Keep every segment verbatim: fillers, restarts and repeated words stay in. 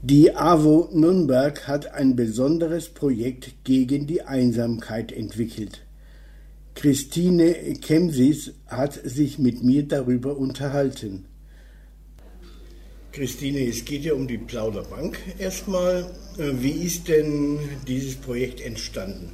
Die AWO Nürnberg hat ein besonderes Projekt gegen die Einsamkeit entwickelt. Christine Kemsis hat sich mit mir darüber unterhalten. Christine, es geht ja um die Plauderbank erstmal. Wie ist denn dieses Projekt entstanden?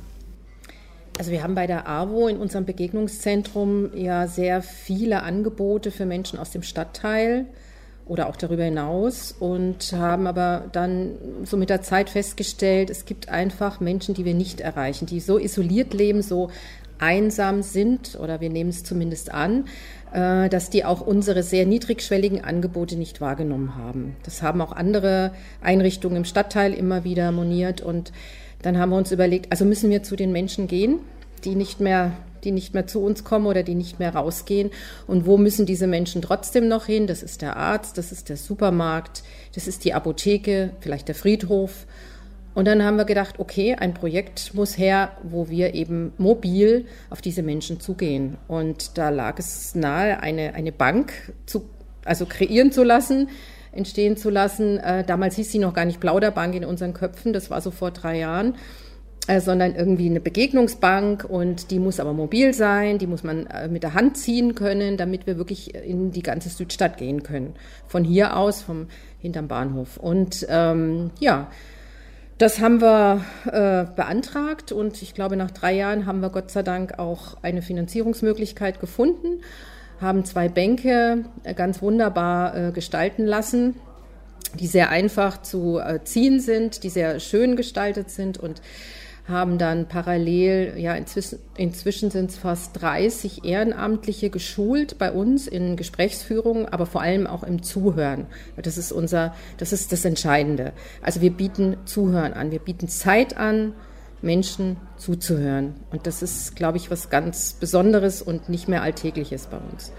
Also wir haben bei der AWO in unserem Begegnungszentrum ja sehr viele Angebote für Menschen aus dem Stadtteil oder auch darüber hinaus und haben aber dann so mit der Zeit festgestellt, es gibt einfach Menschen, die wir nicht erreichen, die so isoliert leben, so einsam sind, oder wir nehmen es zumindest an, dass die auch unsere sehr niedrigschwelligen Angebote nicht wahrgenommen haben. Das haben auch andere Einrichtungen im Stadtteil immer wieder moniert, und dann haben wir uns überlegt, also müssen wir zu den Menschen gehen, die nicht mehr, die nicht mehr zu uns kommen oder die nicht mehr rausgehen, und wo müssen diese Menschen trotzdem noch hin? Das ist der Arzt, das ist der Supermarkt, das ist die Apotheke, vielleicht der Friedhof. Und dann haben wir gedacht, okay, ein Projekt muss her, wo wir eben mobil auf diese Menschen zugehen. Und da lag es nahe, eine, eine Bank zu, also kreieren zu lassen, entstehen zu lassen. Äh, damals hieß sie noch gar nicht Plauderbank in unseren Köpfen, das war so vor drei Jahren, äh, sondern irgendwie eine Begegnungsbank, und die muss aber mobil sein, die muss man äh, mit der Hand ziehen können, damit wir wirklich in die ganze Südstadt gehen können. Von hier aus, vom hinterm Bahnhof. Und ähm, ja, das haben wir äh, beantragt, und ich glaube, nach drei Jahren haben wir Gott sei Dank auch eine Finanzierungsmöglichkeit gefunden, haben zwei Bänke äh, ganz wunderbar äh, gestalten lassen, die sehr einfach zu äh, ziehen sind, die sehr schön gestaltet sind, und haben dann parallel, ja inzwischen, inzwischen sind es fast dreißig Ehrenamtliche geschult bei uns in Gesprächsführung, aber vor allem auch im Zuhören. Das ist unser, das ist das Entscheidende. Also wir bieten Zuhören an, wir bieten Zeit an, Menschen zuzuhören. Und das ist, glaube ich, was ganz Besonderes und nicht mehr Alltägliches bei uns.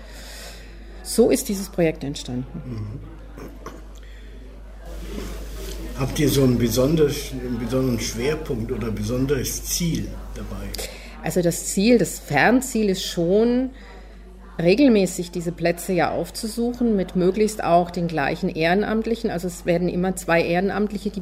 So ist dieses Projekt entstanden. Mhm. Habt ihr so einen, besonders, einen besonderen Schwerpunkt oder ein besonderes Ziel dabei? Also das Ziel, das Fernziel ist schon, regelmäßig diese Plätze ja aufzusuchen, mit möglichst auch den gleichen Ehrenamtlichen. Also es werden immer zwei Ehrenamtliche, die